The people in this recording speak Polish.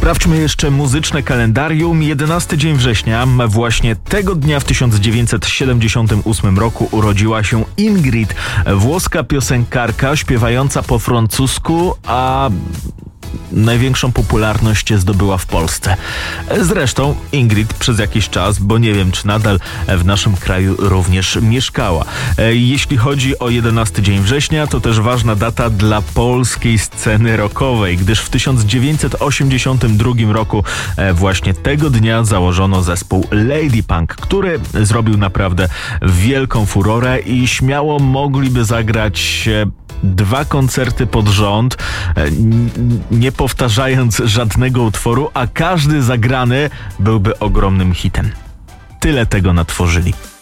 Sprawdźmy jeszcze muzyczne kalendarium. 11 dzień września. Właśnie tego dnia w 1978 roku urodziła się Ingrid, włoska piosenkarka śpiewająca po francusku, a największą popularność zdobyła w Polsce. Zresztą Ingrid przez jakiś czas, bo nie wiem, czy nadal w naszym kraju również mieszkała. Jeśli chodzi o 11 dzień września, to też ważna data dla polskiej sceny rockowej, gdyż w 1982 roku właśnie tego dnia założono zespół Lady Punk, który zrobił naprawdę wielką furorę i śmiało mogliby zagrać 2 koncerty pod rząd, nie powtarzając żadnego utworu, a każdy zagrany byłby ogromnym hitem. Tyle tego natworzyli.